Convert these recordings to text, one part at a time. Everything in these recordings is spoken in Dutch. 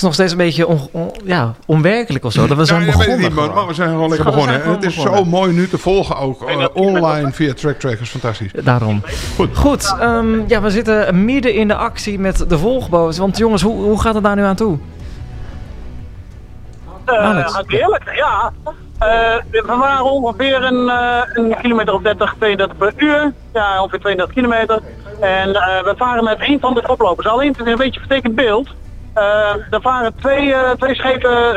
nog steeds een beetje onwerkelijk of zo. Dat we zijn begonnen. Weet ik niet, maar we zijn gewoon lekker begonnen. Het is zo mooi nu te volgen ook. Online via TrackTrackers, fantastisch. Daarom. Goed, we zitten midden in de actie met de volgboot. Want jongens, hoe gaat het daar nu aan toe? Gaat heerlijk, ja. We waren ongeveer een kilometer of 30, 32 per uur. Ja, ongeveer 32 kilometer. En we varen met een van de koplopers. Alleen het is een beetje vertekend beeld. Er varen twee schepen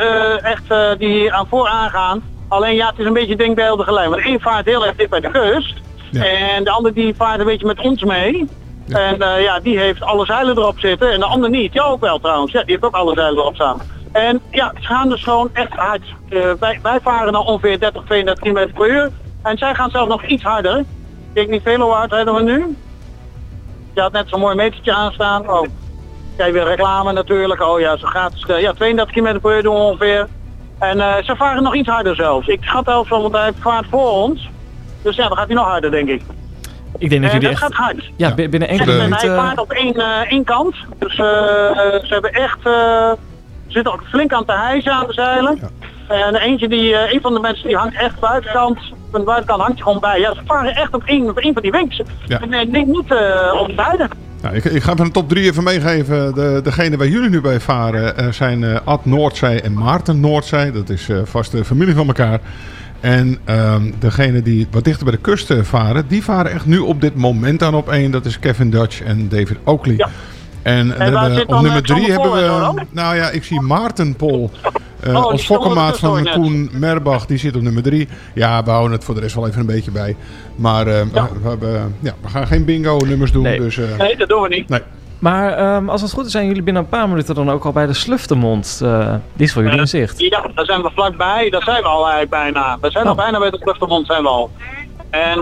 die aan vooraan gaan. Alleen ja, het is een beetje denkbeeldige lijn. Want één vaart heel erg dicht bij de kust. Ja. En de ander die vaart een beetje met ons mee. Ja. En die heeft alle zeilen erop zitten. En de ander niet. Ja, ook wel trouwens. Ja, die heeft ook alle zeilen erop staan. En ja, ze gaan dus gewoon echt hard. Wij varen dan ongeveer 30, 32 km per uur. En zij gaan zelfs nog iets harder. Ik denk niet veel, hoe hard rijden we nu? Je had net zo'n mooi metertje aanstaan. Oh, kijk weer reclame natuurlijk. Oh ja, zo gaat het. 32 km per uur doen we ongeveer. En ze varen nog iets harder zelfs. Ik schat zelfs van, want hij vaart voor ons. Dus ja, dan gaat hij nog harder, denk ik. Ik denk dat jullie echt... gaat hard. Ja, binnen enkele minuten... Hij vaart op één kant. Dus ze hebben echt... Ze zitten ook flink aan te hijsen aan de zeilen. Ja. En een van de mensen die hangt echt buitenkant. Van de buitenkant hangt hij gewoon bij. Ja, ze varen echt op één van die winks. Ja. En ik denk niet op beide. Nou, ik ga even een top 3 even meegeven. Degene waar jullie nu bij varen zijn Ad Noordzij en Maarten Noordzij. Dat is vast de familie van elkaar. En degene die wat dichter bij de kust varen, die varen echt nu op dit moment aan op één. Dat is Kevin Dutch en David Oakley. Ja. En op nummer 3 hebben we... Nou ja, ik zie Maarten Pol. Als fokkenmaat van Koen Merbach, die zit op nummer 3. Ja, we houden het voor de rest wel even een beetje bij. Maar we gaan geen bingo nummers doen. Nee, dus, nee dat doen we niet. Nee. Maar als het goed is, zijn jullie binnen een paar minuten dan ook al bij de Sluftemond. Die is voor jullie in zicht. Ja, daar zijn we vlakbij. Daar zijn we al eigenlijk bijna. We zijn al bijna bij de Sluftemond zijn we al. En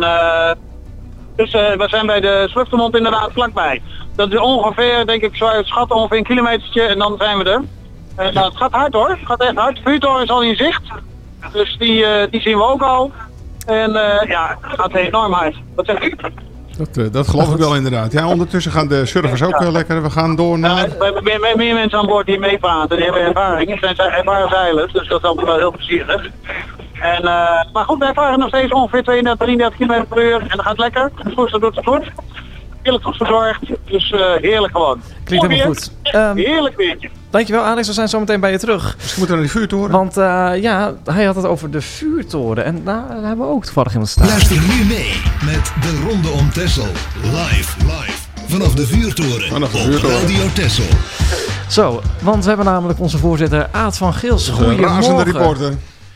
dus we zijn bij de Sluftemond inderdaad vlakbij. Dat is ongeveer, denk ik, zou je het schatten, ongeveer een kilometertje en dan zijn we er. Nou, het gaat hard hoor, het gaat echt hard. De vuurtoren is al in zicht, dus die zien we ook al. En het gaat enorm hard. Wat zeg ik? Dat geloof ik wel inderdaad. Ja, ondertussen gaan de surfers ook lekker. We gaan door naar... we hebben meer mensen aan boord die meepraten, die hebben ervaring. Het zijn ervaren zeilers, dus dat is altijd wel heel plezierig. En, maar goed, wij varen nog steeds ongeveer 32, 33 km per uur en dat gaat lekker. Het voorstel doet het goed. Heerlijk goed verzorgd, dus heerlijk gewoon. Klinkt helemaal goed. Heerlijk weertje. Dankjewel Alex, we zijn zo meteen bij je terug. Dus we moeten naar die vuurtoren. Want hij had het over de vuurtoren en daar hebben we ook toevallig in staan. Luister nu mee met de Ronde om Texel. Live. Vanaf de vuurtoren op Radio Texel. Zo, want we hebben namelijk onze voorzitter Aad van Gils. Goedemorgen. Reporter.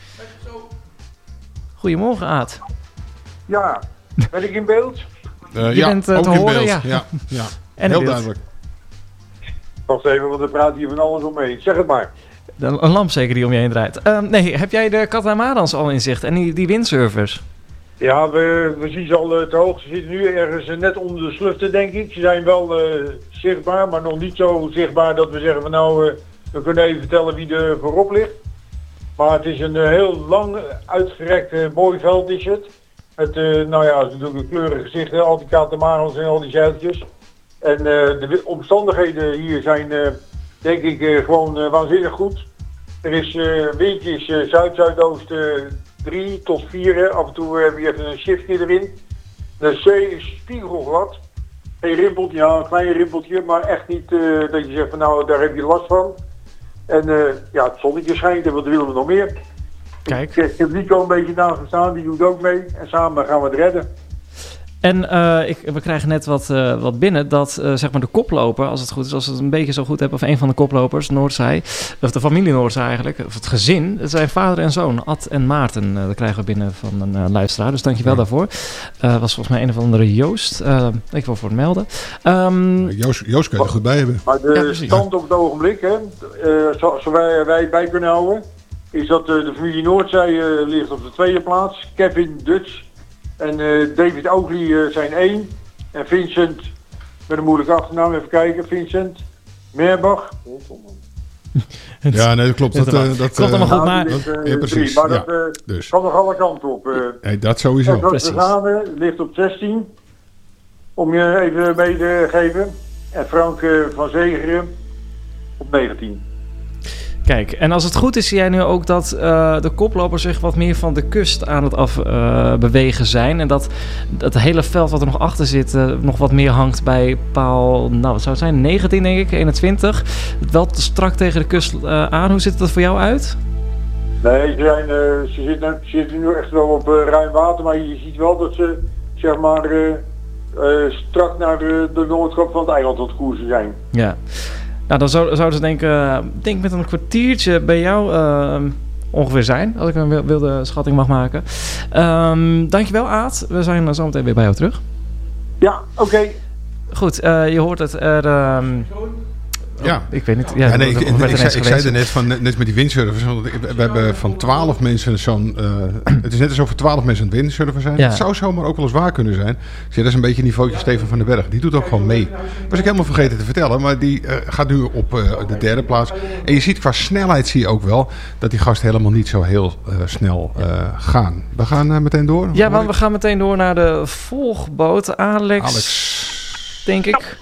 Goedemorgen Aad. Ja, ben ik in beeld? Je bent te horen, ja. En heel duidelijk. Wacht even, want er praat hier van alles omheen. Zeg het maar. Een lamp zeker die om je heen draait. Heb jij de katamarans al in zicht en die windsurfers? Ja, we zien ze al te hoog. Ze zitten nu ergens net onder de sluften, denk ik. Ze zijn wel zichtbaar, maar nog niet zo zichtbaar dat we zeggen van we kunnen even vertellen wie er voorop ligt. Maar het is een heel lang uitgerekt mooi veld is het. Het is natuurlijk een kleurig gezicht, al die katamarans en al die zeiltjes. En de omstandigheden hier zijn, denk ik, gewoon waanzinnig goed. Er is windjes zuid-zuidoost 3 tot 4. Af en toe heb je even een shiftje erin. De zee is spiegelglad. Een rimpeltje, een klein rimpeltje, maar echt niet dat je zegt van daar heb je last van. En het zonnetje schijnt en wat willen we nog meer. Kijk. Ik heb Nico een beetje naast gestaan, die doet ook mee. En samen gaan we het redden. En we krijgen net wat binnen dat zeg maar de koploper, als het goed is, als we het een beetje zo goed hebben, of een van de koplopers, Noordzij, of de familie Noordzij eigenlijk, of het gezin, het zijn vader en zoon, Ad en Maarten. Dat krijgen we binnen van een luisteraar, dus dankjewel daarvoor. Was volgens mij een of andere Joost, ik wil voor het melden. Joost kan je er goed bij hebben. Maar de stand op het ogenblik, zoals wij bij kunnen houden, is dat de familie Noordzij ligt op de tweede plaats, Kevin Dutch en David Oakley zijn 1. En Vincent, met een moeilijke achternaam, even kijken, Vincent Merbach. Ja, nee, dat klopt. Dat klopt allemaal goed, maar... precies. Maar dat dus. kan nog alle kanten op. Dat sowieso. En Vergane ligt op 16, om je even mee te geven. En Frank van Zegeren op 19. Kijk, en als het goed is, zie jij nu ook dat de koplopers zich wat meer van de kust aan het afbewegen zijn. En dat het hele veld wat er nog achter zit nog wat meer hangt bij paal, nou wat zou het zijn, 19 denk ik, 21. Wel strak tegen de kust aan. Hoe ziet het er voor jou uit? Nee, ze zitten nu echt wel op ruim water, maar je ziet wel dat ze zeg maar strak naar de noordkant van het eiland aan het koersen zijn. Ja. Nou, dan zouden ze denk met een kwartiertje bij jou ongeveer zijn, als ik een wilde schatting mag maken. Dankjewel, Aad. We zijn zo meteen weer bij jou terug. Ja, oké. Goed, je hoort het. Ja. Ik weet niet. Ja, nee, ik zei er net met die windsurfers. We hebben van 12 mensen zo'n... het is net alsof er 12 mensen aan het windsurfen zijn. Ja. Het zou zomaar ook wel eens waar kunnen zijn. Dus dat is een beetje niveautje Steven van den Berg. Die doet ook gewoon mee. Was ik helemaal vergeten te vertellen. Maar die gaat nu op de derde plaats. En je ziet qua snelheid zie je ook wel dat die gasten helemaal niet zo heel snel gaan. We gaan meteen door. Ja, want we gaan meteen door naar de volgboot. Alex. Denk ik.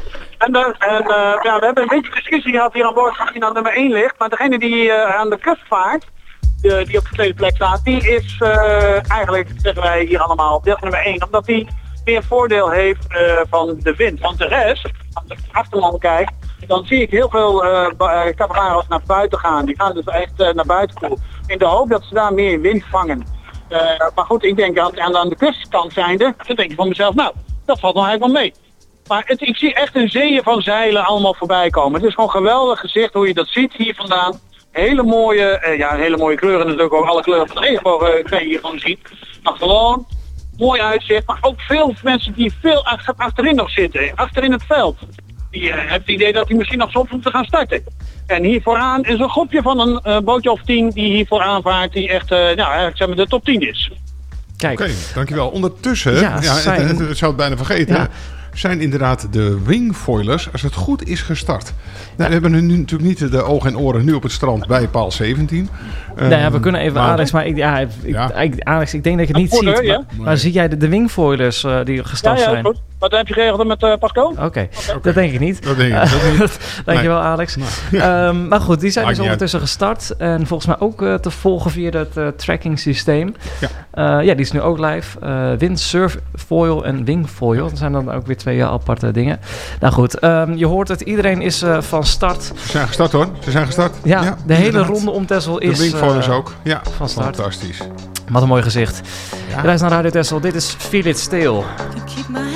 We hebben een beetje discussie gehad hier aan boord wie aan nummer 1 ligt. Maar degene die aan de kust vaart, die op de tweede plek staat, die is eigenlijk, zeggen wij hier allemaal, deel nummer 1. Omdat die meer voordeel heeft van de wind. Want de rest, als ik achterland kijk, dan zie ik heel veel kameraren naar buiten gaan. Die gaan dus echt naar buiten toe. In de hoop dat ze daar meer wind vangen. Maar goed, ik denk aan de kustkant zijnde, dan denk ik van mezelf, nou, dat valt nog eigenlijk wel mee. Maar ik zie echt een zeeën van zeilen allemaal voorbij komen. Het is gewoon een geweldig gezicht hoe je dat ziet hier vandaan. Hele mooie kleuren natuurlijk ook. Alle kleuren van de regenboog kun je hier gewoon zien. Maar gewoon mooi uitzicht. Maar ook veel mensen die veel achterin nog zitten. Achterin het veld. Die hebben het idee dat die misschien nog soms moeten gaan starten. En hier vooraan is een groepje van een bootje of 10 die hier vooraan vaart. Die echt eigenlijk zeg maar de top 10 is. Kijk. Oké, dankjewel. Ondertussen, het zou het bijna vergeten... Ja. Zijn inderdaad de wingfoilers, als het goed is, gestart. Nou, we hebben nu natuurlijk niet de ogen en oren nu op het strand bij paal 17. We kunnen even Alex, maar Alex, ik denk dat je het niet ziet. Maar zie jij de wingfoilers die gestart zijn? Ja, goed. Wat heb je geregeld met Pascal? Oké, dat denk ik niet. Dat denk ik niet. Dankjewel, Alex. Maar goed, die zijn dus ondertussen gestart. En volgens mij ook te volgen via het tracking systeem. Ja. Die is nu ook live. Windsurfoil en wingfoil. Dat zijn dan ook weer 2 aparte dingen. Nou goed, je hoort het. Iedereen is van start. Ze zijn gestart hoor. Ja, de hele ronde om Texel is de wingfoilers ook. Ja, van start. Fantastisch. Wat een mooi gezicht. Ja. Reis naar Radio Texel. Dit is Feel It Still.